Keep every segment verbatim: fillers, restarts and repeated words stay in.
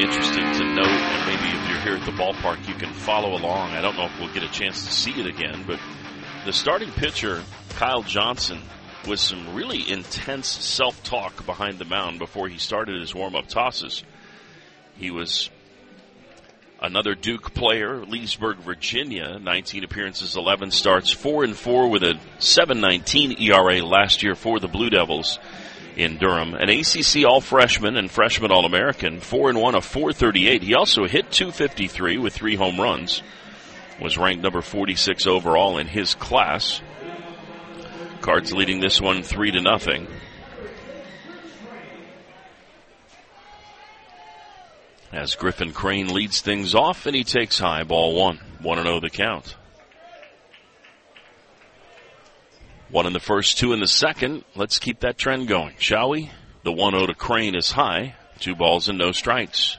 interesting to note, and maybe if you're here at the ballpark, you can follow along. I don't know if we'll get a chance to see it again, but the starting pitcher, Kyle Johnson, with some really intense self-talk behind the mound before he started his warm-up tosses. He was another Duke player, Leesburg, Virginia, nineteen appearances, eleven starts, four and four with a seven nineteen E R A last year for the Blue Devils in Durham. An A C C All-Freshman and Freshman All-American, four and one, a four thirty-eight. He also hit two fifty-three with three home runs. Was ranked number forty-six overall in his class. Cards leading this one three to nothing. As Griffin Crane leads things off, and he takes high, ball one. one and oh the count. One in the first, two in the second. Let's keep that trend going, shall we? The one oh to Crane is high. Two balls and no strikes.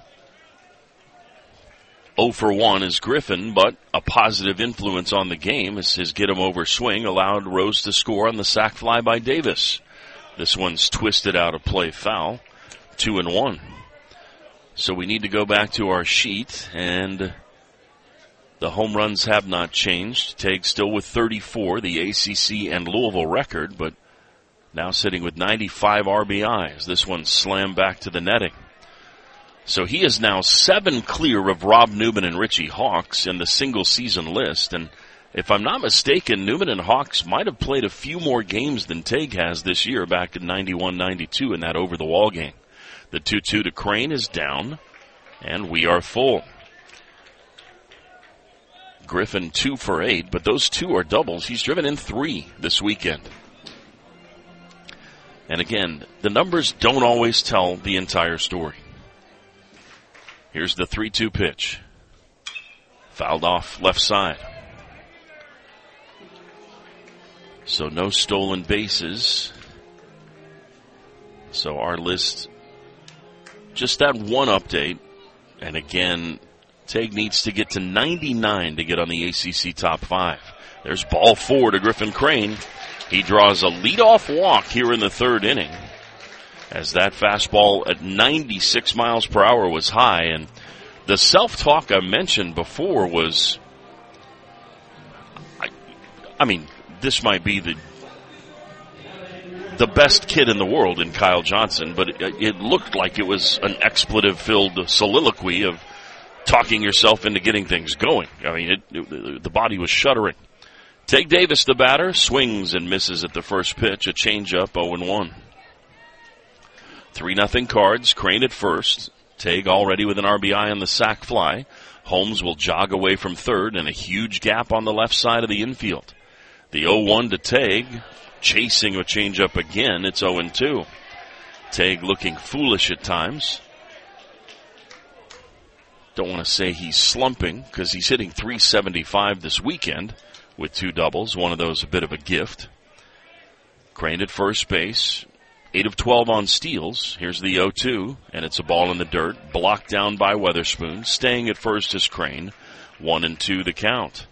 oh for one is Griffin, but a positive influence on the game as his get-him-over swing allowed Rose to score on the sac fly by Davis. This one's twisted out of play foul. Two and one. So we need to go back to our sheet, and the home runs have not changed. Tague still with thirty-four, the A C C and Louisville record, but now sitting with ninety-five R B Is. This one slammed back to the netting. So he is now seven clear of Rob Newman and Richie Hawks in the single-season list. And if I'm not mistaken, Newman and Hawks might have played a few more games than Tague has this year back in ninety-one ninety-two in that over-the-wall game. The two two to Crane is down, and we are full. Griffin two for eight, but those two are doubles. He's driven in three this weekend. And again, the numbers don't always tell the entire story. Here's the three two pitch. Fouled off left side. So no stolen bases. So our list, just that one update. And again, Tague needs to get to ninety-nine to get on the A C C top five. There's ball four to Griffin Crane. He draws a leadoff walk here in the third inning, as that fastball at ninety-six miles per hour was high. And the self-talk I mentioned before was, I, I mean, this might be the the best kid in the world in Kyle Johnson, but it, it looked like it was an expletive-filled soliloquy of talking yourself into getting things going. I mean, it, it, the body was shuddering. Tague Davis, the batter, swings and misses at the first pitch. A changeup, oh and one. three nothing Cards. Crane at first. Tague already with an R B I on the sac fly. Holmes will jog away from third, and a huge gap on the left side of the infield. The oh one to Tague, chasing a changeup again. It's oh and two. Tague looking foolish at times. Don't want to say he's slumping, because he's hitting three seventy-five this weekend with two doubles. One of those a bit of a gift. Crane at first base. eight of twelve on steals. Here's the oh two, and it's a ball in the dirt. Blocked down by Weatherspoon. Staying at first is Crane. One and two the count.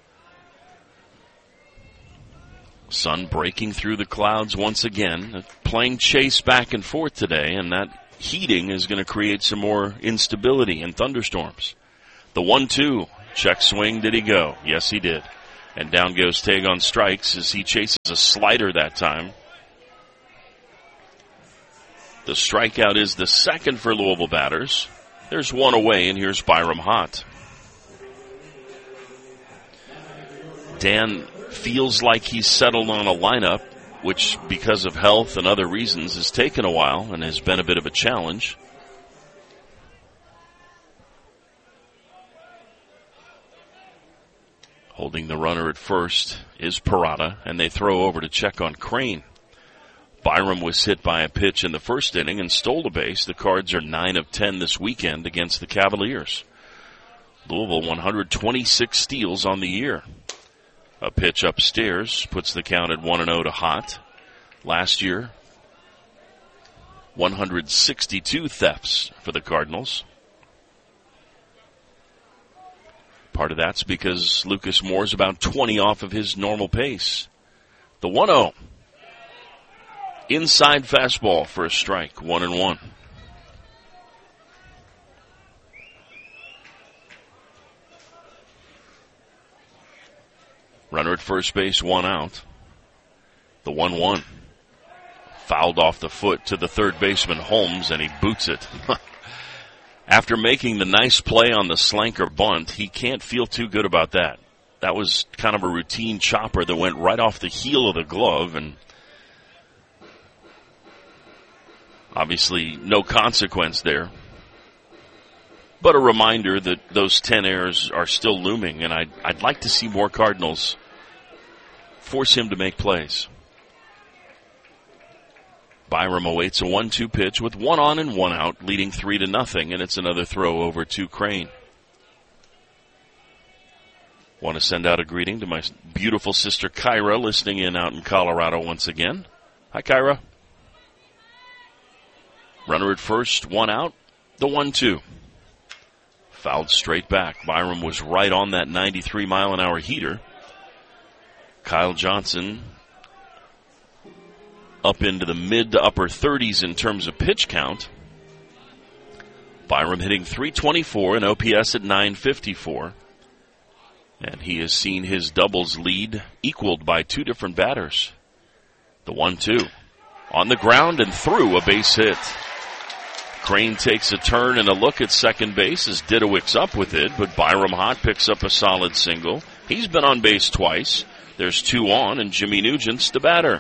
Sun breaking through the clouds once again. Playing chase back and forth today, and that heating is going to create some more instability and thunderstorms. The one two. Check swing. Did he go? Yes, he did. And down goes Tague on strikes as he chases a slider that time. The strikeout is the second for Louisville batters. There's one away, and here's Byram Hott. Dan feels like he's settled on a lineup, which, because of health and other reasons, has taken a while and has been a bit of a challenge. Holding the runner at first is Parada, and they throw over to check on Crane. Byram was hit by a pitch in the first inning and stole a base. The Cards are nine of ten this weekend against the Cavaliers. Louisville one hundred twenty-six steals on the year. A pitch upstairs puts the count at one and oh to Hott. Last year, one hundred sixty-two thefts for the Cardinals. Part of that's because Lucas Moore's about twenty off of his normal pace. The one oh. Inside fastball for a strike, one and one. Runner at first base, one out. The one one. Fouled off the foot to the third baseman, Holmes, and he boots it. After making the nice play on the Slanker bunt, he can't feel too good about that. That was kind of a routine chopper that went right off the heel of the glove, and obviously no consequence there. But a reminder that those ten errors are still looming, and I'd, I'd like to see more Cardinals force him to make plays. Byram awaits a one two pitch with one on and one out, leading three to nothing, and it's another throw over to Crane. Want to send out a greeting to my beautiful sister Kyra, listening in out in Colorado once again. Hi, Kyra. Runner at first, one out, the one two. Fouled straight back. Byram was right on that ninety-three mile an hour heater. Kyle Johnson up into the mid to upper thirties in terms of pitch count. Byram hitting three twenty-four and O P S at nine fifty-four. And he has seen his doubles lead equaled by two different batters. The one two. On the ground and through, a base hit. Crane takes a turn and a look at second base as Didowick's up with it, but Byram Hott picks up a solid single. He's been on base twice. There's two on, and Jimmy Nugent's the batter.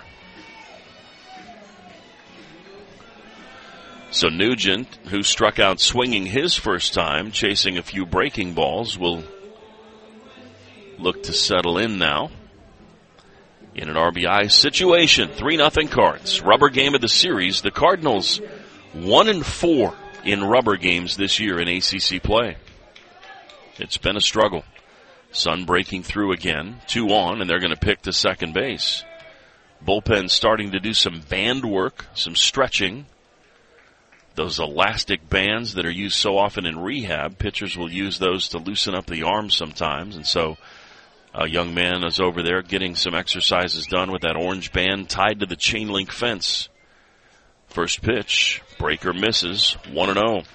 So Nugent, who struck out swinging his first time, chasing a few breaking balls, will look to settle in now in an R B I situation. three nothing Cards. Rubber game of the series. The Cardinals one and four in rubber games this year in A C C play. It's been a struggle. Sun breaking through again. Two on, and they're going to pick to second base. Bullpen starting to do some band work, some stretching. Those elastic bands that are used so often in rehab, pitchers will use those to loosen up the arms sometimes. And so a young man is over there getting some exercises done with that orange band tied to the chain link fence. First pitch, breaker misses, one and oh.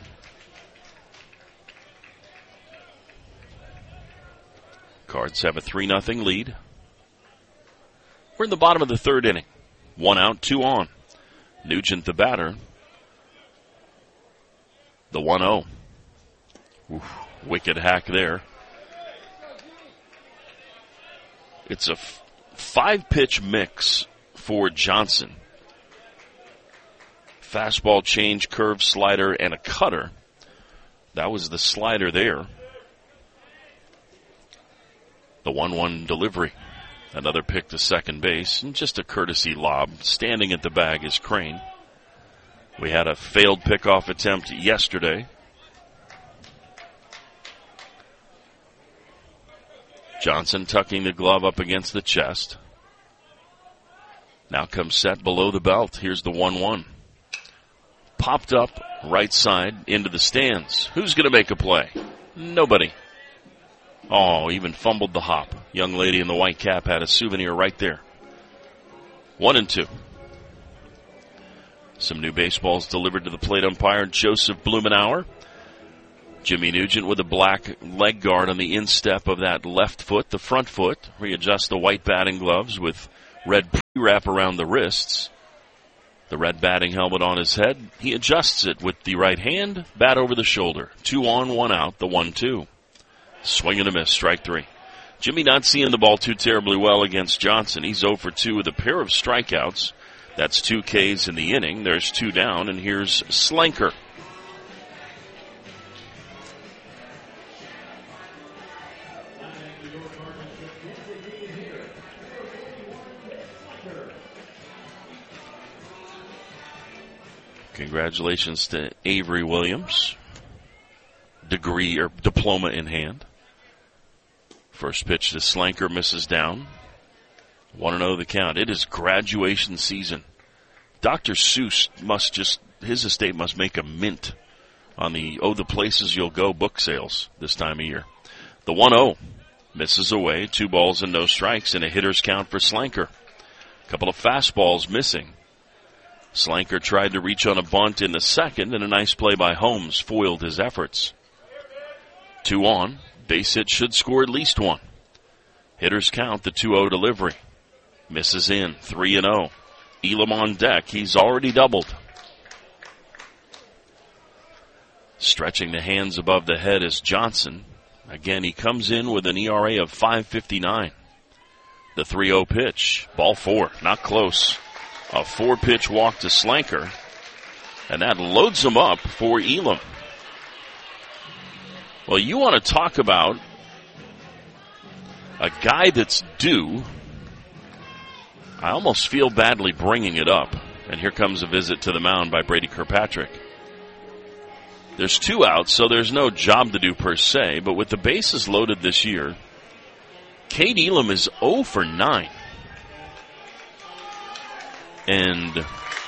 Cards have a three nothing lead. We're in the bottom of the third inning. One out, two on. Nugent the batter. The one oh. Oof, wicked hack there. It's a f- five-pitch mix for Johnson. Fastball change, curve, slider, and a cutter. That was the slider there. The one one delivery. Another pick to second base, and just a courtesy lob. Standing at the bag is Crane. We had a failed pickoff attempt yesterday. Johnson tucking the glove up against the chest. Now comes set below the belt. Here's the one one. Popped up right side into the stands. Who's going to make a play? Nobody. Oh, even fumbled the hop. Young lady in the white cap had a souvenir right there. One and two. Some new baseballs delivered to the plate umpire, Joseph Blumenauer. Jimmy Nugent with a black leg guard on the instep of that left foot, the front foot. Readjusts the white batting gloves with red pre-wrap around the wrists. The red batting helmet on his head. He adjusts it with the right hand, bat over the shoulder. Two on, one out, the one two. Swing and a miss, strike three. Jimmy not seeing the ball too terribly well against Johnson. He's oh for two with a pair of strikeouts. That's two Ks in the inning. There's two down, and here's Slanker. Congratulations to Avery Williams. Degree or diploma in hand. First pitch to Slanker, misses down. one and oh the count. It is graduation season. Doctor Seuss must just, his estate must make a mint on the Oh, the Places You'll Go book sales this time of year. The one oh misses away. Two balls and no strikes and a hitter's count for Slanker. A couple of fastballs missing. Slanker tried to reach on a bunt in the second, and a nice play by Holmes foiled his efforts. Two on. Base hit should score at least one. Hitters count, the two oh delivery. Misses in, three and oh. Elam on deck, he's already doubled. Stretching the hands above the head is Johnson. Again, he comes in with an E R A of five fifty-nine. The three oh pitch, ball four, not close. A four-pitch walk to Slanker, and that loads him up for Elam. Well, you want to talk about a guy that's due. I almost feel badly bringing it up. And here comes a visit to the mound by Brady Kirkpatrick. There's two outs, so there's no job to do per se, but with the bases loaded this year, Cade Elam is oh for nine. And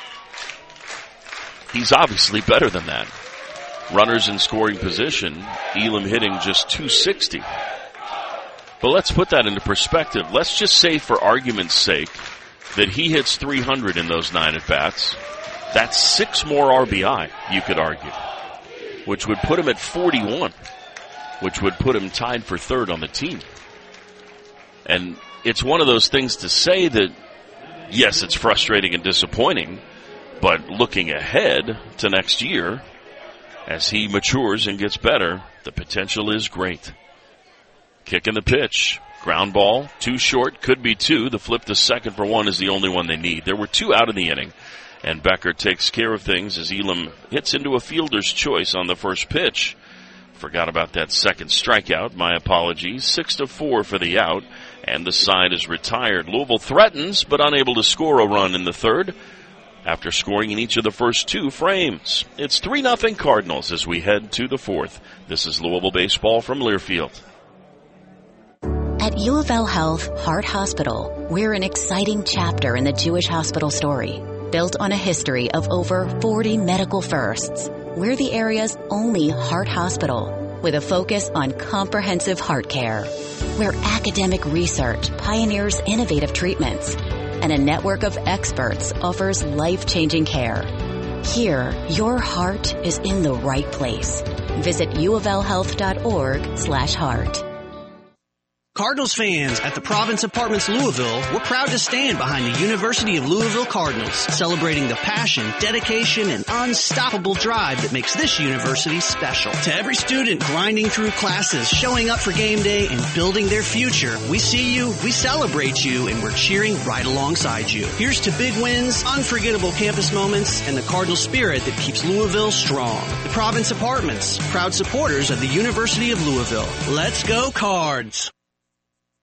he's obviously better than that. Runners in scoring position, Elam hitting just two sixty. But let's put that into perspective. Let's just say, for argument's sake, that he hits three hundred in those nine at-bats. That's six more R B I, you could argue, which would put him at forty-one, which would put him tied for third on the team. And it's one of those things to say that, yes, it's frustrating and disappointing, but looking ahead to next year, as he matures and gets better, the potential is great. Kicking the pitch. Ground ball, too short, could be two. The flip to second for one is the only one they need. There were two out in the inning, and Becker takes care of things as Elam hits into a fielder's choice on the first pitch. Forgot about that second strikeout. My apologies. Six to four for the out, and the side is retired. Louisville threatens, but unable to score a run in the third after scoring in each of the first two frames. It's three nothing Cardinals as we head to the fourth. This is Louisville Baseball from Learfield. At U of L Health Heart Hospital, we're an exciting chapter in the Jewish hospital story, built on a history of over forty medical firsts. We're the area's only heart hospital with a focus on comprehensive heart care, where academic research pioneers innovative treatments and a network of experts offers life-changing care. Here, your heart is in the right place. Visit uoflhealth.org slash heart. Cardinals fans at the Province Apartments Louisville, we're proud to stand behind the University of Louisville Cardinals, celebrating the passion, dedication, and unstoppable drive that makes this university special. To every student grinding through classes, showing up for game day, and building their future, we see you, we celebrate you, and we're cheering right alongside you. Here's to big wins, unforgettable campus moments, and the Cardinal spirit that keeps Louisville strong. The Province Apartments, proud supporters of the University of Louisville. Let's go Cards!